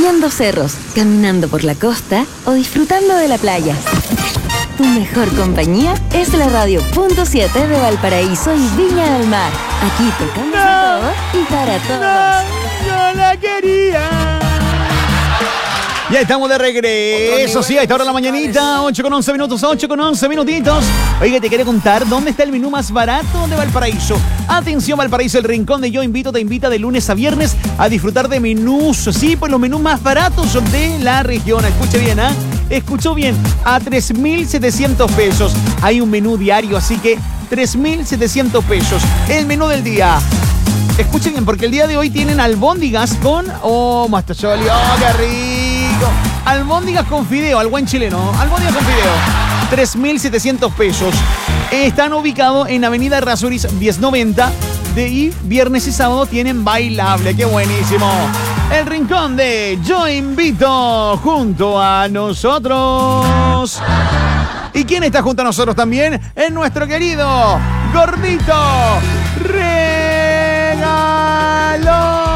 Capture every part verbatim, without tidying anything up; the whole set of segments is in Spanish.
subiendo cerros, caminando por la costa o disfrutando de la playa. Tu mejor compañía es la Radio Punto siete de Valparaíso y Viña del Mar. Aquí tocamos No, a todos y para todos. No, yo la quería. Ya estamos de regreso, sí, a esta hora de la mañanita, ocho con once minutos, ocho con once minutitos. Oiga, te quería contar dónde está el menú más barato de Valparaíso. Atención, Valparaíso, el rincón de Yo Invito te invita de lunes a viernes a disfrutar de menús, sí, pues los menús más baratos de la región. Escuche bien, ¿ah? ¿eh? Escuchó bien, a tres mil setecientos pesos. Hay un menú diario, así que tres mil setecientos pesos. El menú del día. Escuchen bien, porque el día de hoy tienen albóndigas con... ¡Oh, mastacholi! ¡Oh, qué rico! Albóndigas con fideo, al buen chileno. Albóndigas con fideo. tres mil setecientos pesos. Están ubicados en Avenida Errázuriz diez noventa. De y viernes y sábado tienen bailable. ¡Qué buenísimo! El rincón de Yo Invito junto a nosotros. ¿Y quién está junto a nosotros también? Es nuestro querido Gordito Regalón.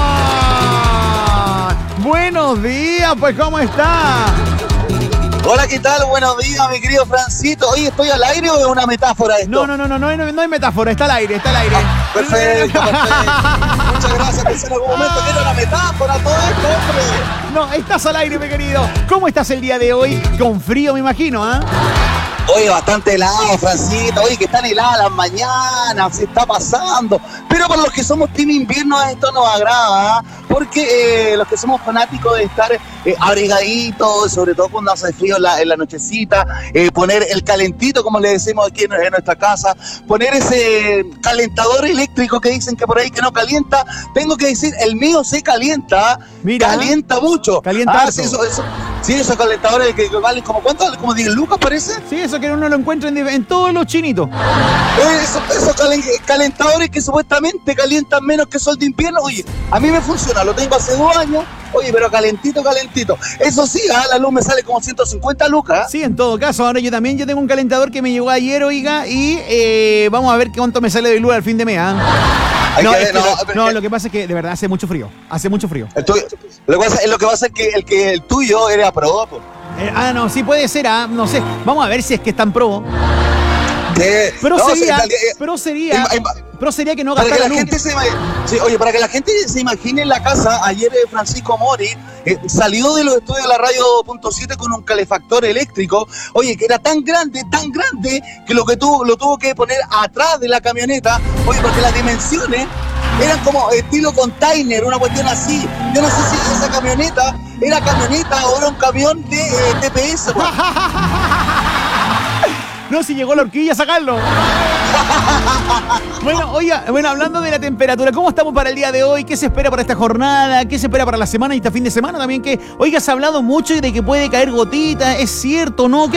Buenos días, pues, ¿cómo está? Hola, ¿qué tal? Buenos días, mi querido Francito. Oye, ¿estoy al aire o es una metáfora esto? No, no, no, no, no, no, no hay metáfora, está al aire, está al aire. Ah, perfecto, perfecto. Muchas gracias, pensé en algún momento que era una metáfora todo esto, hombre. No, estás al aire, mi querido. ¿Cómo estás el día de hoy? Con frío, me imagino, ¿ah? ¿eh? Oye, bastante helado, Francito. Oye, que están heladas las mañanas, se está pasando. Pero para los que somos team invierno esto nos agrada, ¿eh? Porque eh, los que somos fanáticos de estar eh, abrigaditos, sobre todo cuando hace frío en la, en la nochecita, eh, poner el calentito, como le decimos aquí en, en nuestra casa, poner ese calentador eléctrico que dicen que por ahí que no calienta. Tengo que decir, el mío se calienta, Mira, calienta mucho. Calienta ah, sí, eso, eso, sí, esos calentadores que, que valen como, ¿cuánto? Como diez lucas parece. Sí, eso que uno lo encuentra en, en todos los chinitos. Esos, esos calentadores que supuestamente calientan menos que sol de invierno. Oye, a mí me funciona, lo tengo hace dos años. Oye, pero calentito, calentito. Eso sí, ¿eh? La luz me sale como ciento cincuenta lucas. Sí, en todo caso. Ahora yo también yo tengo un calentador que me llegó ayer, oiga, y eh, vamos a ver cuánto me sale de luz al fin de mes. ¿eh? No, que, es que no, lo, no, lo que pasa es que de verdad hace mucho frío. Hace mucho frío. El tuyo, lo, que pasa, lo que pasa es que el, que el tuyo era pro. Eh, ah, no, sí puede ser, ah, no sé. Vamos a ver si es que es tan pro. ¿Qué? Pero, no, sería, sí, eh, pero sería, eh, pero sería que no para gastara que la luz. Gente se, sí, oye, para que la gente se imagine en la casa, ayer eh, Francisco Mori eh, salió de los estudios de la Radio Punto siete con un calefactor eléctrico, oye, que era tan grande, tan grande, que lo que tuvo, lo tuvo que poner atrás de la camioneta, oye, porque las dimensiones eran como estilo container, una cuestión así. Yo no sé si esa camioneta era camioneta o era un camión de eh, T P S. Pues. No, si llegó la horquilla a sacarlo. Bueno, oiga, bueno, hablando de la temperatura, ¿cómo estamos para el día de hoy? ¿Qué se espera para esta jornada? ¿Qué se espera para la semana y este fin de semana también? Que, oiga, se ha hablado mucho de que puede caer gotita, ¿es cierto o no? ¿Qué